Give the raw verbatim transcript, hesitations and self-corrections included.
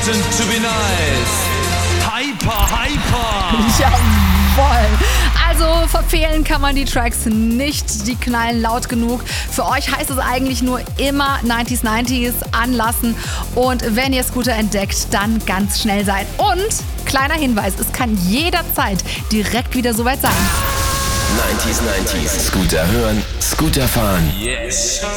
Reason to be nice. Hyper, hyper. Jawohl. Also verfehlen kann man die Tracks nicht, die knallen laut genug. Für euch heißt es eigentlich nur immer neunziger neunziger anlassen und wenn ihr Scooter entdeckt, dann ganz schnell sein. Und kleiner Hinweis, es kann jederzeit direkt wieder soweit sein. neunziger neunziger. Scooter hören, Scooter fahren. Yes.